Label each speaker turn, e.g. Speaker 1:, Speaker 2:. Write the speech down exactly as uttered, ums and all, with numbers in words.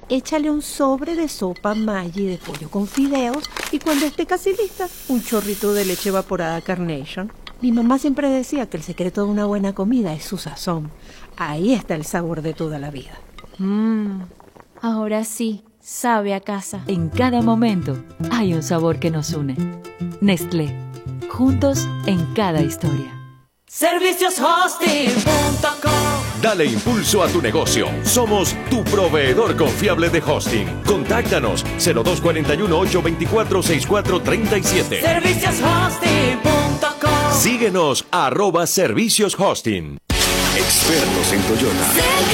Speaker 1: échale un sobre de sopa Maggi de pollo con fideos y cuando esté casi lista, un chorrito de leche evaporada Carnation. Mi mamá siempre decía que el secreto de una buena comida es su sazón. Ahí está el sabor de toda la vida.
Speaker 2: Mmm, ahora sí, sabe a casa.
Speaker 3: En cada momento hay un sabor que nos une. Nestlé, juntos en cada historia.
Speaker 4: servicios hosting punto com.
Speaker 5: Dale impulso a tu negocio. Somos tu proveedor confiable de hosting. Contáctanos cero dos cuatro uno, ocho dos cuatro, seis cuatro tres siete.
Speaker 4: servicios hosting punto com.
Speaker 5: Síguenos arroba servicios hosting.
Speaker 6: Expertos en Toyota.